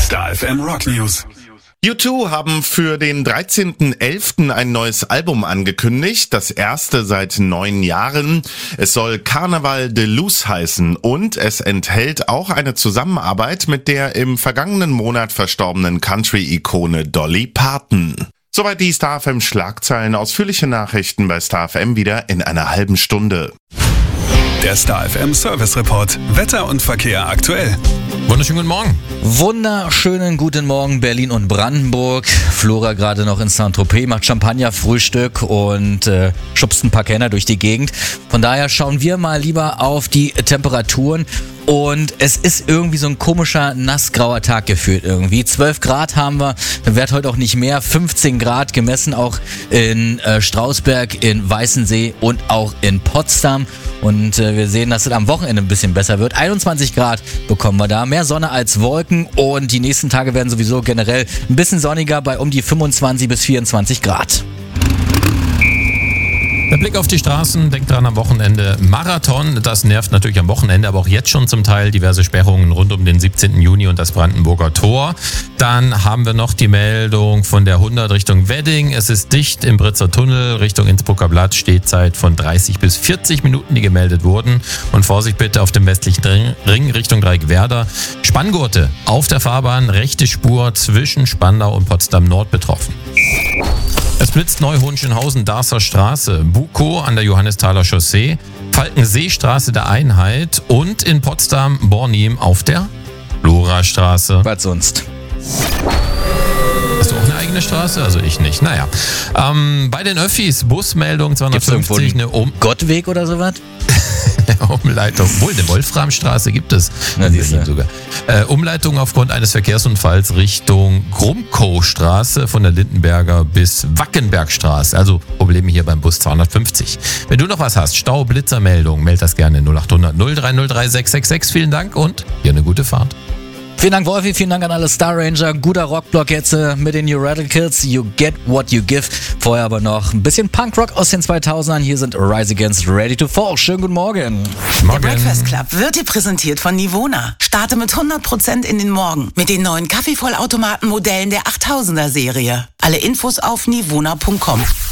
Star FM Rock News. U2 haben für den 13.11. ein neues Album angekündigt, das erste seit 9 Jahren. Es soll Carnaval de Luz heißen und es enthält auch eine Zusammenarbeit mit der im vergangenen Monat verstorbenen Country-Ikone Dolly Parton. Soweit die Star FM Schlagzeilen. Ausführliche Nachrichten bei Star FM wieder in einer halben Stunde. Der Star FM Service Report. Wetter und Verkehr aktuell. Wunderschönen guten Morgen. Wunderschönen guten Morgen, Berlin und Brandenburg. Flora gerade noch in Saint-Tropez, macht Champagner-Frühstück und schubst ein paar Kenner durch die Gegend. Von daher schauen wir mal lieber auf die Temperaturen. Und es ist irgendwie so ein komischer, nassgrauer Tag gefühlt irgendwie. 12 Grad haben wir, wird heute auch nicht mehr. 15 Grad gemessen auch in Strausberg, in Weißensee und auch in Potsdam. Und wir sehen, dass es am Wochenende ein bisschen besser wird. 21 Grad bekommen wir da. Mehr Sonne als Wolken. Und die nächsten Tage werden sowieso generell ein bisschen sonniger bei um die 25 bis 24 Grad. Der Blick auf die Straßen, denkt dran, am Wochenende Marathon. Das nervt natürlich am Wochenende, aber auch jetzt schon zum Teil diverse Sperrungen rund um den 17. Juni und das Brandenburger Tor. Dann haben wir noch die Meldung von der 100 Richtung Wedding. Es ist dicht im Britzer Tunnel Richtung Innsbrucker Blatt. Stehzeit von 30 bis 40 Minuten, die gemeldet wurden. Und Vorsicht bitte auf dem westlichen Ring Richtung Dreieckwerder. Spanngurte auf der Fahrbahn, rechte Spur zwischen Spandau und Potsdam Nord betroffen. Es blitzt Neuhohenschönhausen, Darßer Straße, Bukow an der Johannesthaler Chaussee, Falkenseestraße der Einheit und in Potsdam Bornim auf der Lorastraße. Was sonst? Hast du auch eine eigene Straße? Also ich nicht. Naja. Bei den Öffis, Busmeldung 250. Gibt's irgendwo einen Gottweg oder sowas? Umleitung. Wohl, eine Wolframstraße gibt es. Na, sogar. Umleitung aufgrund eines Verkehrsunfalls Richtung Grumkow-Straße von der Lindenberger bis Wackenbergstraße. Also Probleme hier beim Bus 250. Wenn du noch was hast, Stau, Blitzermeldung, meld das gerne 0800 030 666. Vielen Dank und hier eine gute Fahrt. Vielen Dank, Wolfi. Vielen Dank an alle Star Ranger. Guter Rockblock jetzt mit den New Radicals. You get what you give. Vorher aber noch ein bisschen Punkrock aus den 2000ern. Hier sind Rise Against, Ready to Fall. Schönen guten Morgen. Der Breakfast Club wird dir präsentiert von Nivona. Starte mit 100% in den Morgen mit den neuen Kaffeevollautomaten-Modellen der 8000er Serie. Alle Infos auf nivona.com.